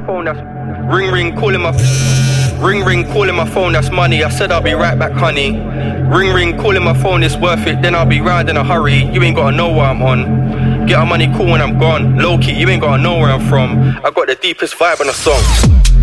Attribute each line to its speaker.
Speaker 1: phone, that's ring ring calling my ring ring calling my phone, that's money. I said I'll be right back, honey. Ring ring calling my phone, it's worth it. Then I'll be round in a hurry. You ain't gotta know where I'm on. Get our money cool when I'm gone. Low key, you ain't gotta know where I'm from. I got the deepest vibe on the song.